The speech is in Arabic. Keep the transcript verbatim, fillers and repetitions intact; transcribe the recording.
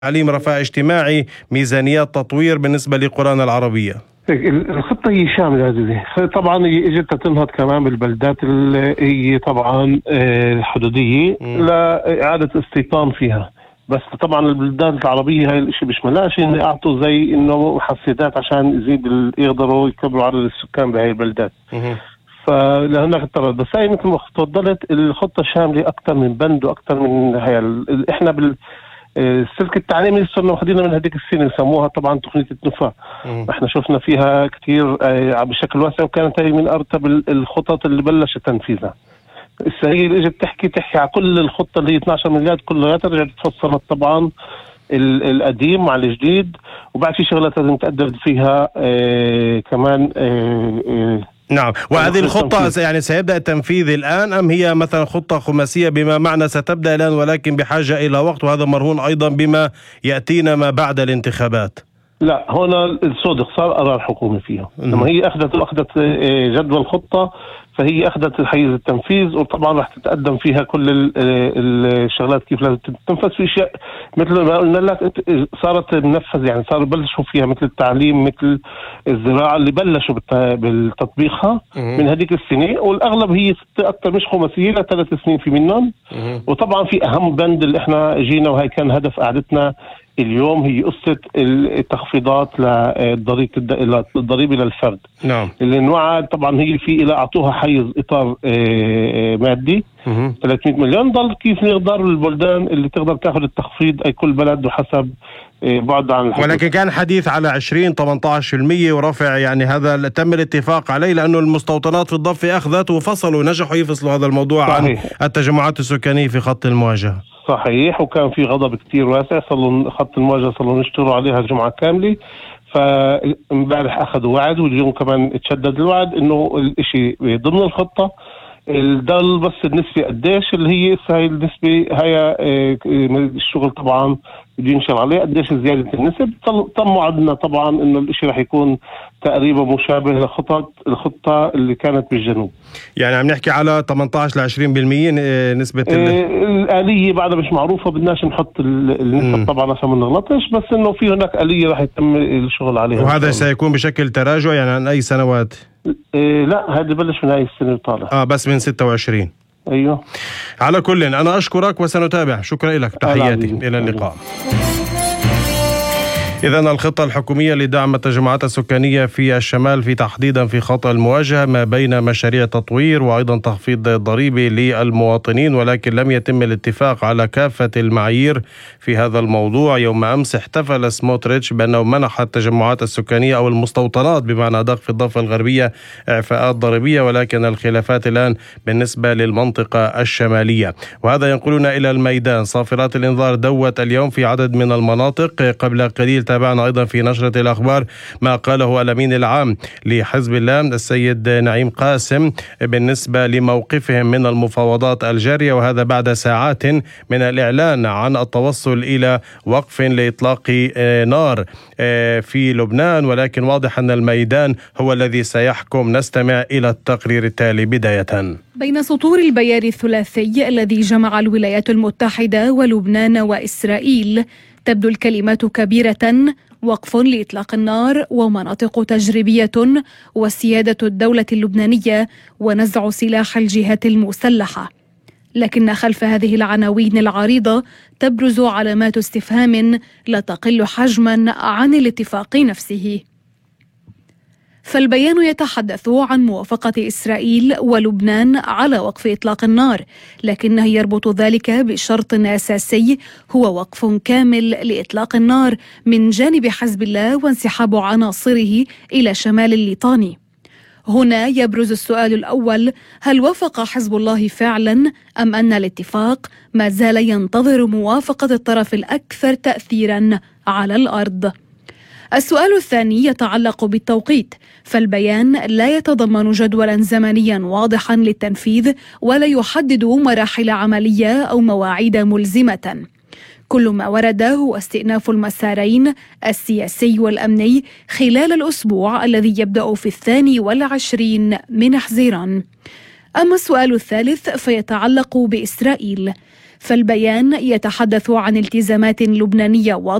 تعليم رفاه اجتماعي ميزانيات تطوير بالنسبة لقرانا العربية؟ الخطة هي شاملة هذه، طبعا هي اجت تنهض كمان بالبلدات اللي هي طبعا الحدودية لإعادة استيطان فيها. بس طبعا البلدات العربية هاي الاشي بيشملهاش ان اعطوا زي انه محسنات عشان يزيد يقدروا يكبروا عدد السكان بهاي البلدات. فلهناك اضطرت، بس هاي مثل ما تفضلت الخطة شاملة اكثر من بند واكثر من هاي. احنا بال السلك التعليمي اللي صرنا واخدينها من هذيك السنه يسموها طبعا تقنيه النفاق. احنا شفنا فيها كثير بشكل واسع، وكانت هي من ارتب الخطط اللي بلشت تنفيذها. هي اللي اجت تحكي تحكي على كل الخطه اللي هي اثني عشر مليار كلها، رجعت تفصلت طبعا القديم مع الجديد، وبعد في شغلات لازم تقدم فيها اه كمان اه اه نعم. وهذه الخطة يعني سيبدأ التنفيذ الآن أم هي مثلا خطة خماسية بما معنى ستبدأ الآن ولكن بحاجة إلى وقت، وهذا مرهون أيضا بما يأتينا ما بعد الانتخابات؟ لا، هنا الصادق صار قرار حكومي فيها. لما هي أخذت أخذت جدول الخطة فهي أخذت الحيز التنفيذ، وطبعا راح تتقدم فيها كل الشغلات كيف لازم تنفذ. في شيء مثل ما قلنا لك صارت منفذ، يعني صار بلشوا فيها مثل التعليم مثل الزراعة اللي بلشوا بالتطبيقها من هذيك السنة، والأغلب هي أكثر مش خماسية لثلاث سنين في منهم. وطبعا في أهم بند اللي احنا جينا وهي كان هدف قعدتنا اليوم هي قصة التخفيضات للضريبة الضريبة للفرد. نعم. اللي انوعد طبعا هي في إلى أعطوها حيز إطار مادي ثلاثمئة مليون. ضل كيف نقدر البلدان اللي تقدر تاخذ التخفيض أي كل بلد وحسب بعد عن الحدود. ولكن كان حديث على عشرين ثمانية عشر بالمئة ورفع، يعني هذا تم الاتفاق عليه لأنه المستوطنات في الضفة أخذت وفصلوا، نجحوا يفصلوا هذا الموضوع صحيح. عن التجمعات السكانية في خط المواجهة. صحيح، وكان في غضب كتير واسع، صلوا خط المواجهة صلوا نشتروا عليها جمعة كاملة. فامبارح أخذوا وعد واليوم كمان اتشدد الوعد إنه الإشي ضمن الخطة. الضل بس النسبة قديش اللي هي هاي النسبة هاي الشغل طبعا بدي ينشر عليه قديش زيادة النسب. تم وعدنا طبعا إنه الإشي رح يكون تقريبا مشابه لخطط الخطة اللي كانت بالجنوب. يعني عم نحكي على ثمانية عشر إلى عشرين بالمئة نسبة الآلية بعدها مش معروفة، بدناش نحط النسب طبعا عشان ما نغلطش، بس إنه في هناك آلية رح يتم الشغل عليها. وهذا سيكون بشكل تراجع يعني عن أي سنوات؟ إيه لا، هذا بلش من هاي السنة طالع. اه بس من ستة وعشرين. ايوه. على كل انا اشكرك وسنتابع. شكرا لك، تحياتي، الى اللقاء. إذن الخطة الحكومية لدعم التجمعات السكانية في الشمال في تحديدا في خط المواجهة ما بين مشاريع تطوير وأيضا تخفيض ضريبي للمواطنين، ولكن لم يتم الاتفاق على كافة المعايير في هذا الموضوع. يوم أمس احتفل سموتريتش بأنه منح التجمعات السكانية أو المستوطنات بمعنى أدق في الضفة الغربية إعفاءات ضريبية، ولكن الخلافات الآن بالنسبة للمنطقة الشمالية، وهذا ينقلنا إلى الميدان. صافرات الإنذار دوت اليوم في عدد من المناطق. قبل قليل تابعنا أيضا في نشرة الأخبار ما قاله الأمين العام لحزب الله السيد نعيم قاسم بالنسبة لموقفهم من المفاوضات الجارية، وهذا بعد ساعات من الإعلان عن التوصل إلى وقف لإطلاق نار في لبنان، ولكن واضح أن الميدان هو الذي سيحكم. نستمع إلى التقرير التالي بداية. بين سطور البيان الثلاثي الذي جمع الولايات المتحدة ولبنان وإسرائيل تبدو الكلمات كبيرة: وقف لإطلاق النار ومناطق تجريبية وسيادة الدولة اللبنانية ونزع سلاح الجهات المسلحة. لكن خلف هذه العناوين العريضة تبرز علامات استفهام لا تقل حجما عن الاتفاق نفسه. فالبيان يتحدث عن موافقة إسرائيل ولبنان على وقف إطلاق النار، لكنه يربط ذلك بشرط أساسي هو وقف كامل لإطلاق النار من جانب حزب الله وانسحاب عناصره إلى شمال الليطاني. هنا يبرز السؤال الأول: هل وافق حزب الله فعلا أم أن الاتفاق ما زال ينتظر موافقة الطرف الأكثر تأثيرا على الأرض؟ السؤال الثاني يتعلق بالتوقيت، فالبيان لا يتضمن جدولا زمنيا واضحا للتنفيذ ولا يحدد مراحل عملية أو مواعيد ملزمة. كل ما ورد هو استئناف المسارين السياسي والأمني خلال الأسبوع الذي يبدأ في الثاني والعشرين من حزيران. أما السؤال الثالث فيتعلق بإسرائيل، فالبيان يتحدث عن التزامات لبنانية